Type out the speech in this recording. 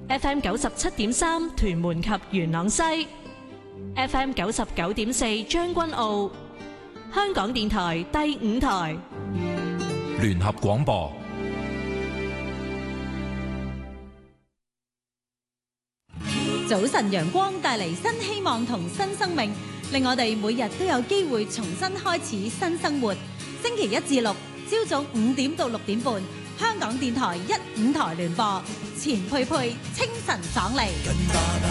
FM 97.3屯門及元朗西 ，FM 99.4將軍澳，香港電台第5台聯合廣播。 早晨陽光帶嚟新希望同新生命，令我哋每日都有機會重新開始新生活。星期1至6朝早5點到6點半，香港電台1、5台聯播，錢佩佩清晨爽利。